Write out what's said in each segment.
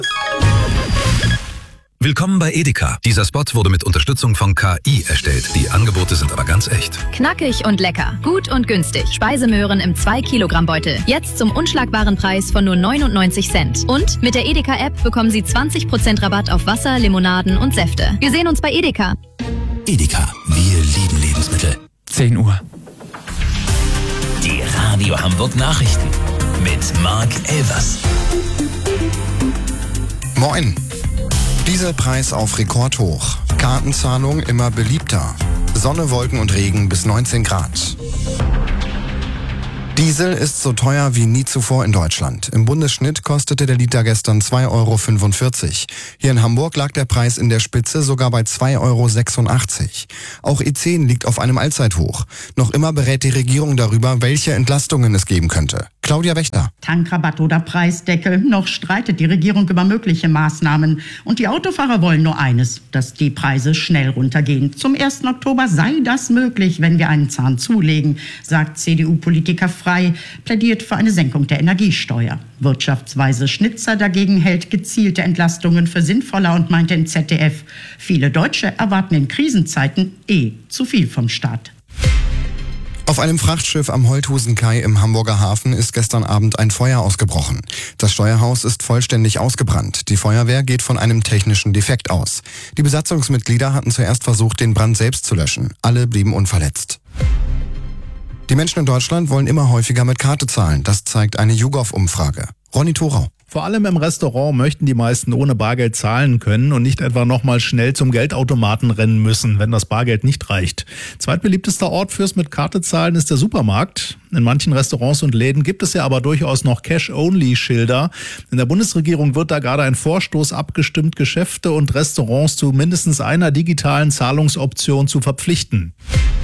Willkommen bei Edeka. Dieser Spot wurde mit Unterstützung von KI erstellt. Die Angebote sind aber ganz echt. Knackig und lecker. Gut und günstig. Speisemöhren im 2-Kilogramm-Beutel. Jetzt zum unschlagbaren Preis von nur 99 Cent. Und mit der Edeka-App bekommen Sie 20% Rabatt auf Wasser, Limonaden und Säfte. Wir sehen uns bei Edeka. Edeka, wir lieben Lebensmittel. 10 Uhr. Die Radio Hamburg Nachrichten mit Marc Elvers. Moin. Dieselpreis auf Rekordhoch. Kartenzahlung immer beliebter. Sonne, Wolken und Regen bis 19 Grad. Diesel ist so teuer wie nie zuvor in Deutschland. Im Bundesschnitt kostete der Liter gestern 2,45 Euro. Hier in Hamburg lag der Preis in der Spitze sogar bei 2,86 Euro. Auch E10 liegt auf einem Allzeithoch. Noch immer berät die Regierung darüber, welche Entlastungen es geben könnte. Claudia Wächter. Tankrabatt oder Preisdeckel. Noch streitet die Regierung über mögliche Maßnahmen. Und die Autofahrer wollen nur eines, dass die Preise schnell runtergehen. Zum 1. Oktober sei das möglich, wenn wir einen Zahn zulegen, sagt CDU-Politiker Frei, plädiert für eine Senkung der Energiesteuer. Wirtschaftsweise Schnitzer dagegen hält gezielte Entlastungen für sinnvoller und meinte im ZDF, viele Deutsche erwarten in Krisenzeiten zu viel vom Staat. Auf einem Frachtschiff am Holthusen-Kai im Hamburger Hafen ist gestern Abend ein Feuer ausgebrochen. Das Steuerhaus ist vollständig ausgebrannt. Die Feuerwehr geht von einem technischen Defekt aus. Die Besatzungsmitglieder hatten zuerst versucht, den Brand selbst zu löschen. Alle blieben unverletzt. Die Menschen in Deutschland wollen immer häufiger mit Karte zahlen. Das zeigt eine YouGov-Umfrage. Ronny Thorau. Vor allem im Restaurant möchten die meisten ohne Bargeld zahlen können und nicht etwa nochmal schnell zum Geldautomaten rennen müssen, wenn das Bargeld nicht reicht. Zweitbeliebtester Ort fürs mit Karte zahlen ist der Supermarkt. In manchen Restaurants und Läden gibt es ja aber durchaus noch Cash-Only-Schilder. In der Bundesregierung wird da gerade ein Vorstoß abgestimmt, Geschäfte und Restaurants zu mindestens einer digitalen Zahlungsoption zu verpflichten.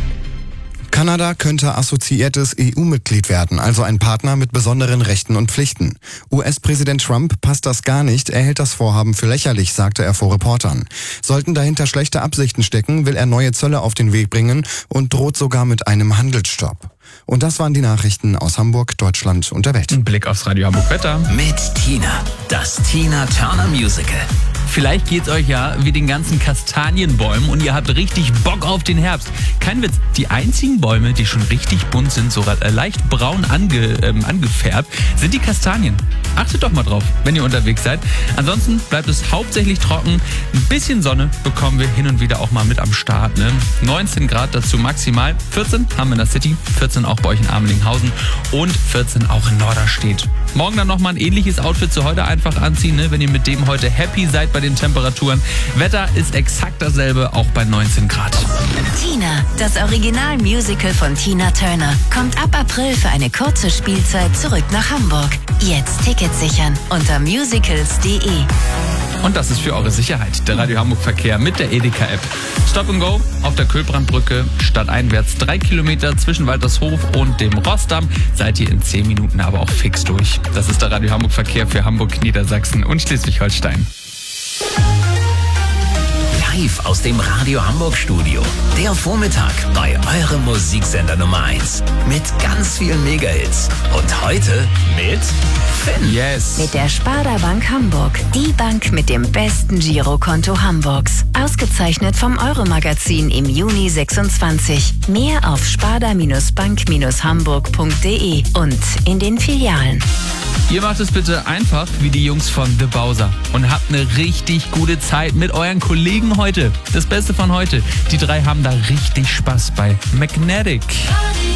Kanada könnte assoziiertes EU-Mitglied werden, also ein Partner mit besonderen Rechten und Pflichten. US-Präsident Trump passt das gar nicht, er hält das Vorhaben für lächerlich, sagte er vor Reportern. Sollten dahinter schlechte Absichten stecken, will er neue Zölle auf den Weg bringen und droht sogar mit einem Handelsstopp. Und das waren die Nachrichten aus Hamburg, Deutschland und der Welt. Ein Blick aufs Radio Hamburg Wetter. Mit Tina, das Tina Turner Musical. Vielleicht geht's euch ja wie den ganzen Kastanienbäumen und ihr habt richtig Bock auf den Herbst. Kein Witz, die einzigen Bäume, die schon richtig bunt sind, so leicht braun angefärbt, sind die Kastanien. Achtet doch mal drauf, wenn ihr unterwegs seid. Ansonsten bleibt es hauptsächlich trocken. Ein bisschen Sonne bekommen wir hin und wieder auch mal mit am Start. 19 Grad dazu maximal. 14 haben wir in der City, 14 auch bei euch in Amelinghausen und 14 auch in Norderstedt. Morgen dann nochmal ein ähnliches Outfit zu heute einfach anziehen, wenn ihr mit dem heute happy seid bei den Temperaturen. Wetter ist exakt dasselbe, auch bei 19 Grad. Tina, das Original-Musical von Tina Turner, kommt ab April für eine kurze Spielzeit zurück nach Hamburg. Jetzt Tickets sichern unter musicals.de. Und das ist für eure Sicherheit der Radio Hamburg Verkehr mit der Edeka-App. Stop and Go auf der Kühlbrandbrücke, stadteinwärts 3 Kilometer zwischen Waltershof und dem Rossdamm. Seid ihr in 10 Minuten aber auch fix durch. Das ist der Radio Hamburg Verkehr für Hamburg, Niedersachsen und Schleswig-Holstein. Live aus dem Radio Hamburg Studio. Der Vormittag bei eurem Musiksender Nummer 1. Mit ganz vielen Megahits. Und heute mit Finn. Yes. Mit der Sparda Bank Hamburg. Die Bank mit dem besten Girokonto Hamburgs. Ausgezeichnet vom Euro-Magazin im Juni 26. Mehr auf sparda-bank-hamburg.de und in den Filialen. Ihr macht es bitte einfach wie die Jungs von The Bowser und habt eine richtig gute Zeit mit euren Kollegen heute. Das Beste von heute. Die drei haben da richtig Spaß bei Magnetic.